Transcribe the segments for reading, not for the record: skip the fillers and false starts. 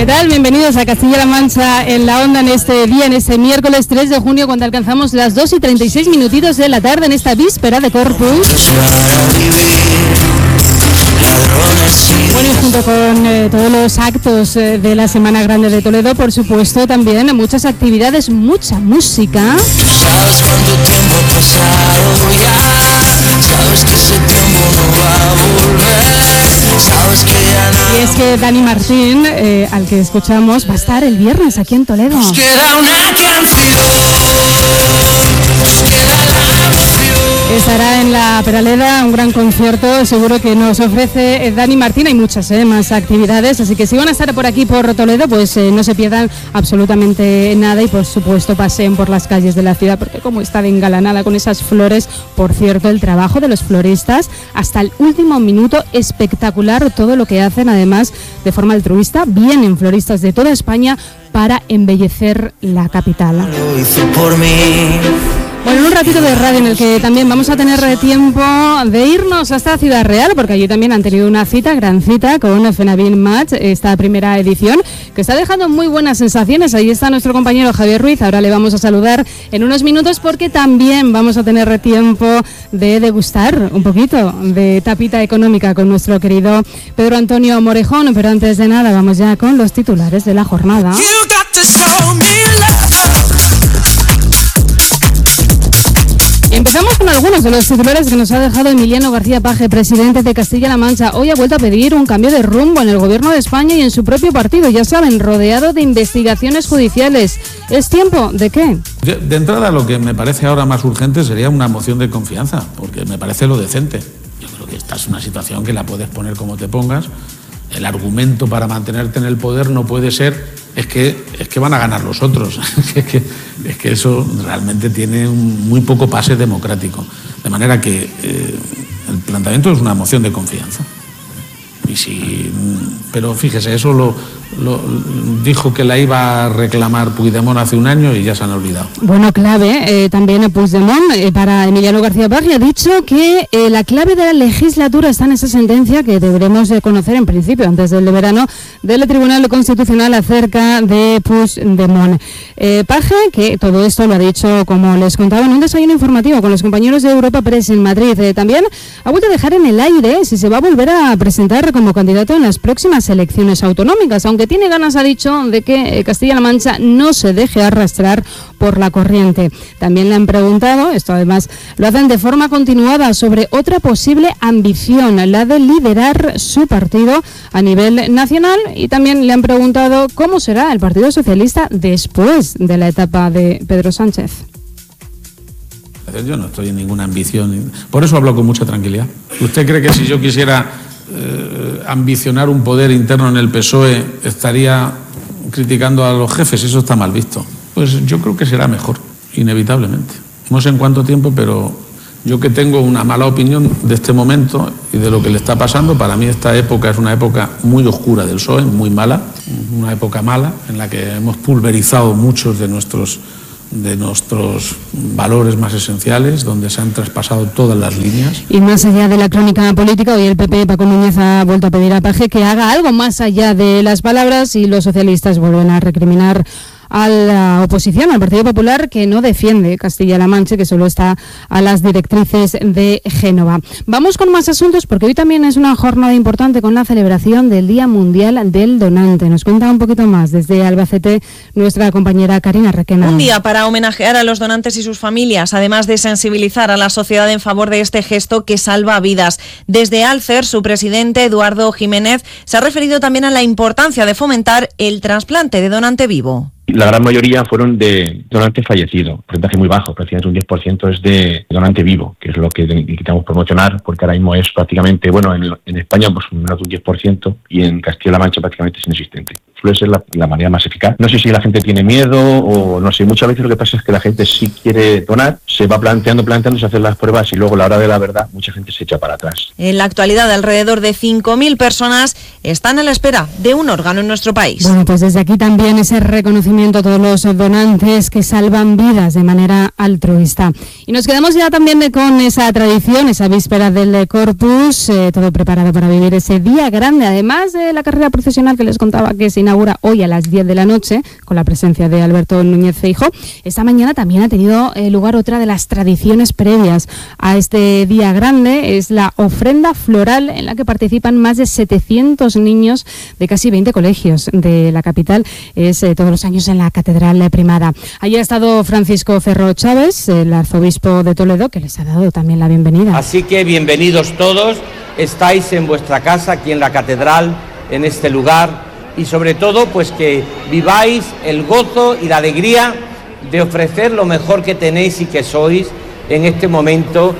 ¿Qué tal? Bienvenidos a Castilla-La Mancha en la Onda en este día, en este miércoles 3 de junio, cuando alcanzamos las 2:36 minutitos de la tarde en esta víspera de Corpus. Bueno, y junto con todos los actos de la Semana Grande de Toledo, por supuesto, también muchas actividades, mucha música. Sabes cuánto tiempo ha pasado ya, sabes que ese tiempo no va a volver, sabes que ya no. Y es que Dani Martín, al que escuchamos, va a estar el viernes aquí en Toledo. Nos queda una canción, nos queda la emoción. Estará en la Peraleda, un gran concierto, seguro que nos ofrece Dani Martín. Hay muchas más actividades, así que si van a estar por aquí, por Toledo, pues no se pierdan absolutamente nada y por supuesto paseen por las calles de la ciudad, porque como está de engalanada con esas flores, por cierto, el trabajo de los floristas hasta el último minuto, espectacular todo lo que hacen, además de forma altruista, vienen floristas de toda España para embellecer la capital. Lo hizo por mí. Bueno, en un ratito de radio en el que también vamos a tener tiempo de irnos hasta Ciudad Real, porque allí también han tenido una cita, gran cita, con FENAVIN Match, esta primera edición, que está dejando muy buenas sensaciones. Ahí está nuestro compañero Javier Ruiz, ahora le vamos a saludar en unos minutos, porque también vamos a tener tiempo de degustar un poquito de tapita económica con nuestro querido Pedro Antonio Morejón. Pero antes de nada, vamos ya con los titulares de la jornada. Empezamos con algunos de los titulares que nos ha dejado Emiliano García Paje, presidente de Castilla-La Mancha. Hoy ha vuelto a pedir un cambio de rumbo en el gobierno de España y en su propio partido, ya saben, rodeado de investigaciones judiciales. ¿Es tiempo de qué? De entrada, lo que me parece ahora más urgente sería una moción de confianza, porque me parece lo decente. Yo creo que esta es una situación que la puedes poner como te pongas. El argumento para mantenerte en el poder no puede ser es que van a ganar los otros. es que eso realmente tiene muy poco pase democrático. De manera que el planteamiento es una moción de confianza. Pero fíjese, eso lo dijo que la iba a reclamar Puigdemont hace un año y ya se han olvidado. Bueno, clave también Puigdemont para Emiliano García Paje ha dicho que la clave de la legislatura está en esa sentencia que deberemos conocer en principio antes del verano del Tribunal Constitucional acerca de Puigdemont. Paje, que todo esto lo ha dicho, como les contaba, en un desayuno informativo con los compañeros de Europa Press en Madrid. También ha vuelto a dejar en el aire si se va a volver a presentar como candidato en las próximas elecciones autonómicas, aunque tiene ganas, ha dicho, de que Castilla-La Mancha no se deje arrastrar por la corriente. También le han preguntado, esto además lo hacen de forma continuada, sobre otra posible ambición, la de liderar su partido a nivel nacional, y también le han preguntado cómo será el Partido Socialista después de la etapa de Pedro Sánchez. Yo no estoy en ninguna ambición, por eso hablo con mucha tranquilidad. ¿Usted cree que si yo quisiera ambicionar un poder interno en el PSOE estaría criticando a los jefes? Eso está mal visto. Pues yo creo que será mejor, inevitablemente. No sé en cuánto tiempo, pero yo, que tengo una mala opinión de este momento y de lo que le está pasando, para mí esta época es una época muy oscura del PSOE, muy mala, una época mala en la que hemos pulverizado muchos de nuestros valores más esenciales, donde se han traspasado todas las líneas. Y más allá de la crónica política, hoy el PP, Paco Núñez, ha vuelto a pedir a Paje que haga algo más allá de las palabras, y los socialistas vuelven a recriminar a la oposición, al Partido Popular, que no defiende Castilla-La Mancha, que solo está a las directrices de Génova. Vamos con más asuntos, porque hoy también es una jornada importante con la celebración del Día Mundial del Donante. Nos cuenta un poquito más desde Albacete nuestra compañera Karina Requena. Un día para homenajear a los donantes y sus familias, además de sensibilizar a la sociedad en favor de este gesto que salva vidas. Desde Alcer, su presidente, Eduardo Jiménez, se ha referido también a la importancia de fomentar el trasplante de donante vivo. La gran mayoría fueron de donante fallecido, porcentaje muy bajo, prácticamente un 10% es de donante vivo, que es lo que intentamos promocionar, porque ahora mismo es prácticamente, en España pues menos de un 10% y en Castilla-La Mancha prácticamente es inexistente. Suele ser la manera más eficaz. No sé si la gente tiene miedo o no sé, muchas veces lo que pasa es que la gente sí quiere donar, se va planteando, se hacen las pruebas y luego a la hora de la verdad mucha gente se echa para atrás. En la actualidad, alrededor de 5.000 personas están a la espera de un órgano en nuestro país. Bueno, pues desde aquí también ese reconocimiento a todos los donantes que salvan vidas de manera altruista. Y nos quedamos ya también con esa tradición, esa víspera del Corpus, todo preparado para vivir ese día grande, además de la carrera profesional que les contaba que se inaugura inaugura hoy a las 10 de la noche, con la presencia de Alberto Núñez Feijóo. Esta mañana también ha tenido lugar otra de las tradiciones previas a este día grande, es la ofrenda floral, en la que participan más de 700 niños de casi 20 colegios de la capital. Es todos los años en la Catedral Primada. Allí ha estado Francisco Ferro Chávez, el arzobispo de Toledo, que les ha dado también la bienvenida. Así que bienvenidos todos, estáis en vuestra casa, aquí en la catedral, en este lugar, y sobre todo pues que viváis el gozo y la alegría de ofrecer lo mejor que tenéis y que sois en este momento.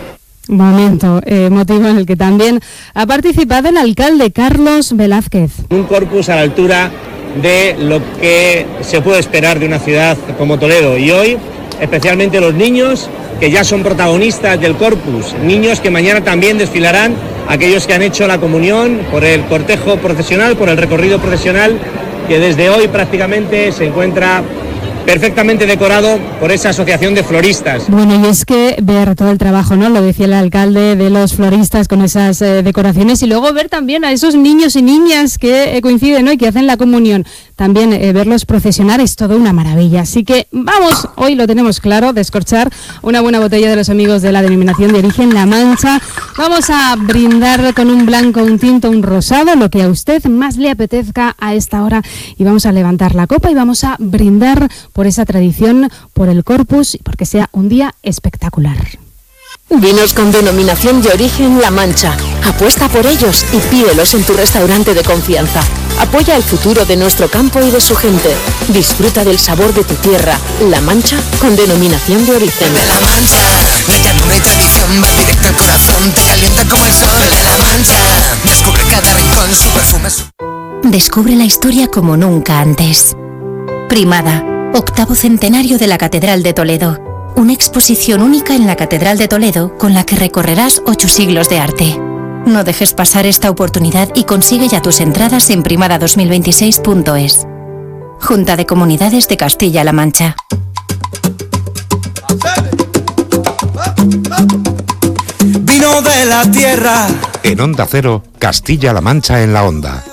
Motivo en el que también ha participado el alcalde Carlos Velázquez. Un corpus a la altura de lo que se puede esperar de una ciudad como Toledo, y hoy especialmente los niños que ya son protagonistas del corpus, niños que mañana también desfilarán, aquellos que han hecho la comunión por el cortejo procesional, por el recorrido procesional, que desde hoy prácticamente se encuentra perfectamente decorado por esa asociación de floristas. Bueno, y es que ver todo el trabajo, ¿no? Lo decía el alcalde, de los floristas con esas decoraciones, y luego ver también a esos niños y niñas que coinciden, ¿no? Y que hacen la comunión. También verlos procesionar es todo una maravilla. Así que vamos, hoy lo tenemos claro, descorchar una buena botella de los amigos de la denominación de origen La Mancha. Vamos a brindar con un blanco, un tinto, un rosado, lo que a usted más le apetezca a esta hora. Y vamos a levantar la copa y vamos a brindar por esa tradición, por el corpus y porque sea un día espectacular. Vinos con denominación de origen La Mancha. Apuesta por ellos y pídelos en tu restaurante de confianza. Apoya el futuro de nuestro campo y de su gente. Disfruta del sabor de tu tierra. La Mancha con denominación de origen. De La Mancha, la llanura y tradición va directo al corazón, te calienta como el sol. De La Mancha, descubre cada rincón, su perfume. Descubre la historia como nunca antes. Primada, 8º centenario de la Catedral de Toledo. Una exposición única en la Catedral de Toledo con la que recorrerás 8 siglos de arte. No dejes pasar esta oportunidad y consigue ya tus entradas en primada2026.es. Junta de Comunidades de Castilla-La Mancha. Vino de la tierra. En Onda Cero, Castilla-La Mancha en la Onda.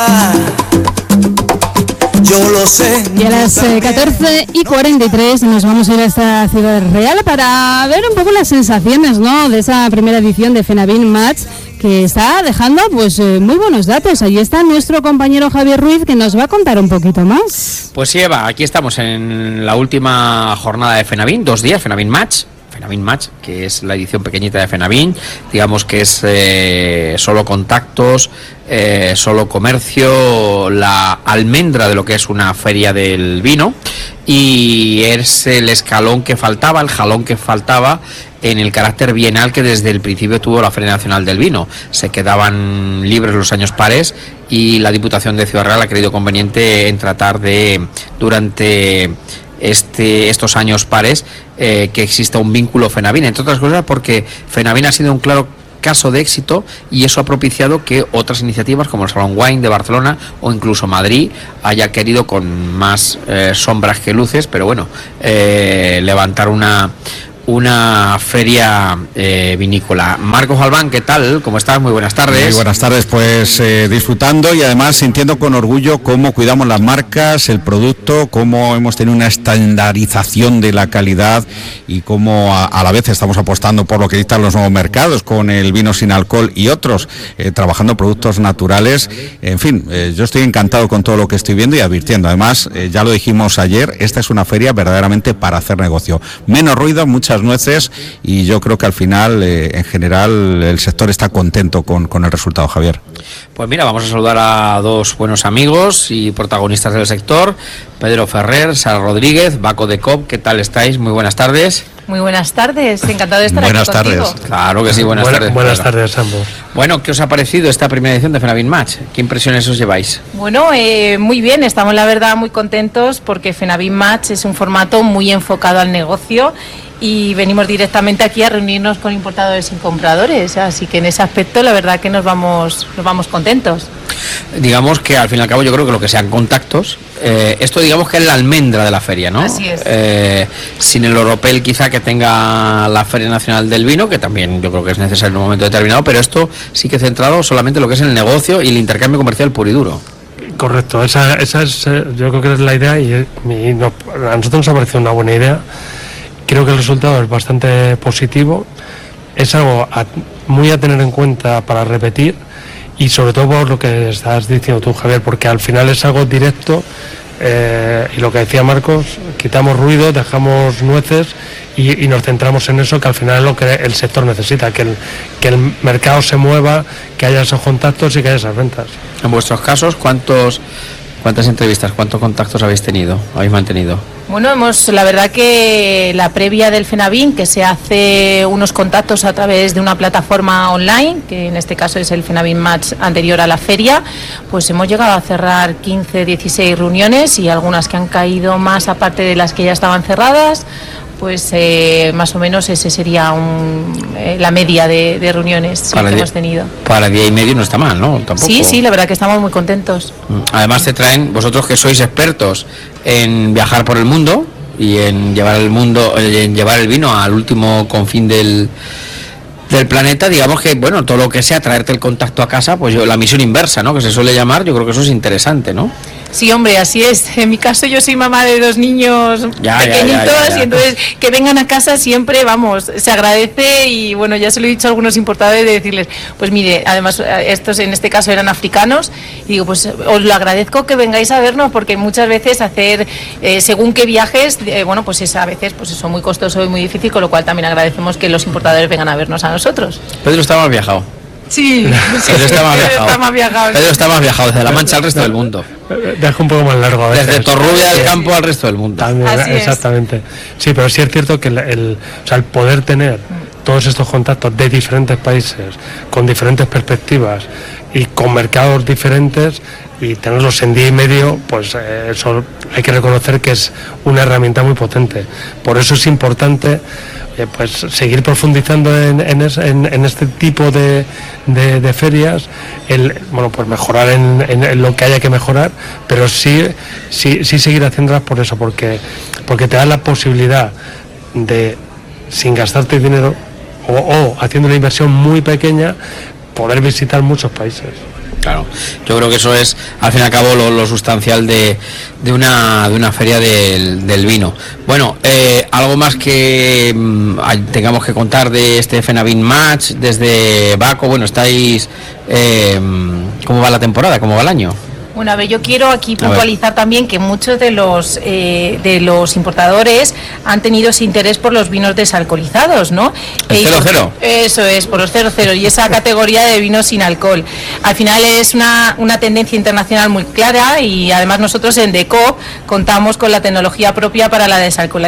Yo lo sé. Y a las 14:43 nos vamos a ir a esta Ciudad Real para ver un poco las sensaciones, ¿no?, de esa primera edición de FENAVIN Match, que está dejando pues muy buenos datos. Allí está nuestro compañero Javier Ruiz, que nos va a contar un poquito más. Pues sí, Eva, aquí estamos en la última jornada de FENAVIN, 2 días, FENAVIN Match, que es la edición pequeñita de FENAVIN, digamos que es solo contactos, solo comercio, la almendra de lo que es una feria del vino, y es el escalón que faltaba, el jalón que faltaba en el carácter bienal que desde el principio tuvo la Feria Nacional del Vino. Se quedaban libres los años pares y la Diputación de Ciudad Real ha creído conveniente en tratar de, durante estos años pares, que exista un vínculo FENAVIN, entre otras cosas porque FENAVIN ha sido un claro caso de éxito y eso ha propiciado que otras iniciativas como el Salón Wine de Barcelona o incluso Madrid haya querido, con más sombras que luces, pero bueno, levantar una feria vinícola. Marcos Albán, ¿qué tal? ¿Cómo estás? Muy buenas tardes. Muy buenas tardes, pues disfrutando y además sintiendo con orgullo cómo cuidamos las marcas, el producto, cómo hemos tenido una estandarización de la calidad y cómo a la vez estamos apostando por lo que dictan los nuevos mercados con el vino sin alcohol y otros, trabajando productos naturales. En fin, yo estoy encantado con todo lo que estoy viendo y advirtiendo. Además, ya lo dijimos ayer, esta es una feria verdaderamente para hacer negocio. Menos ruido, muchas nueces, y yo creo que al final, en general, el sector está contento con el resultado, Javier. Pues mira, vamos a saludar a dos buenos amigos y protagonistas del sector, Pedro Ferrer, Sara Rodríguez, Baco de COP. ¿Qué tal estáis? Muy buenas tardes. Muy buenas tardes, encantado de estar aquí contigo. Buenas tardes. Claro que sí, buenas tardes. Buenas tardes, ambos. Bueno, ¿qué os ha parecido esta primera edición de FENAVIN Match? ¿Qué impresiones os lleváis? Bueno, muy bien, estamos la verdad muy contentos porque FENAVIN Match es un formato muy enfocado al negocio y venimos directamente aquí a reunirnos con importadores y compradores, así que en ese aspecto la verdad que nos vamos contentos. Digamos que al fin y al cabo yo creo que lo que sean contactos, esto digamos que es la almendra de la feria, ¿no? Así es. Sin el oropel quizá que tenga la Feria Nacional del Vino, que también yo creo que es necesario en un momento determinado, pero esto sí que centrado solamente en lo que es el negocio y el intercambio comercial puro y duro. Correcto, esa es, yo creo que es la idea y a nosotros nos ha parecido una buena idea. Creo que el resultado es bastante positivo, es algo muy a tener en cuenta para repetir y sobre todo por lo que estás diciendo tú, Javier, porque al final es algo directo y lo que decía Marcos, quitamos ruido, dejamos nueces y nos centramos en eso, que al final es lo que el sector necesita, que el mercado se mueva, que haya esos contactos y que haya esas ventas. En vuestros casos, ¿cuántas entrevistas, cuántos contactos habéis mantenido? Bueno, la verdad que la previa del FENAVIN, que se hace unos contactos a través de una plataforma online, que en este caso es el FENAVIN Match anterior a la feria, pues hemos llegado a cerrar 15, 16 reuniones y algunas que han caído más aparte de las que ya estaban cerradas, pues más o menos ese sería la media de reuniones que hemos tenido. Para día y medio no está mal, ¿no? Tampoco. Sí, la verdad que estamos muy contentos. Además te traen, vosotros que sois expertos en viajar por el mundo y en llevar el vino al último confín del planeta, digamos que, bueno, todo lo que sea traerte el contacto a casa, pues la misión inversa, ¿no? Que se suele llamar, yo creo que eso es interesante, ¿no? Sí, hombre, así es. En mi caso yo soy mamá de 2 niños pequeñitos y entonces que vengan a casa siempre, vamos, se agradece y bueno, ya se lo he dicho a algunos importadores de decirles, pues mire, además estos en este caso eran africanos y digo, pues os lo agradezco que vengáis a vernos porque muchas veces hacer según qué viajes, bueno, pues es a veces pues eso muy costoso y muy difícil, con lo cual también agradecemos que los importadores vengan a vernos a nosotros. Pedro está más viajado. Sí, Pedro está más viajado. Pedro está más viajado desde La Mancha al resto del mundo. Deja un poco más largo a veces. Desde Torrubia del Campo al resto del mundo. También, exactamente. Sí, pero sí es cierto que el poder tener todos estos contactos de diferentes países, con diferentes perspectivas y con mercados diferentes y tenerlos en día y medio, pues eso hay que reconocer que es una herramienta muy potente. Por eso es importante pues seguir profundizando en este tipo de ferias, bueno, pues mejorar en lo que haya que mejorar, pero sí seguir haciéndolas por eso, porque te da la posibilidad de, sin gastarte dinero o haciendo una inversión muy pequeña, poder visitar muchos países. Claro, yo creo que eso es al fin y al cabo lo sustancial de una feria del vino. Bueno, algo más que tengamos que contar de este FENAVIN Match desde Baco. Bueno, estáis, ¿cómo va la temporada? ¿Cómo va el año? Bueno, a ver, yo quiero aquí puntualizar también que muchos de los importadores han tenido ese interés por los vinos desalcoholizados, ¿no? ¿El 0-0? Eso es, por los 0-0 y esa categoría de vinos sin alcohol. Al final es una tendencia internacional muy clara y además nosotros en DECOP contamos con la tecnología propia para la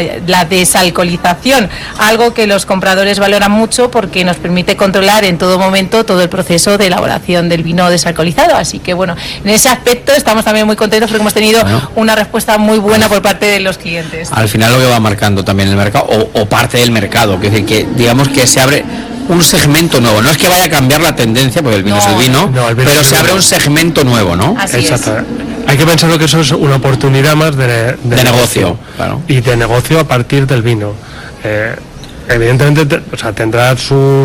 desalcoholización, algo que los compradores valoran mucho porque nos permite controlar en todo momento todo el proceso de elaboración del vino desalcoholizado. Así que bueno, en ese aspecto estamos también muy contentos porque hemos tenido una respuesta muy buena por parte de los clientes. Al final lo que va marcando también el mercado o parte del mercado, que es decir, que digamos que se abre un segmento nuevo, no es que vaya a cambiar la tendencia porque el vino es el vino, pero se abre un segmento nuevo, ¿no? Exacto. Hay que pensar que eso es una oportunidad más de negocio, claro. Y de negocio a partir del vino. Evidentemente, tendrá su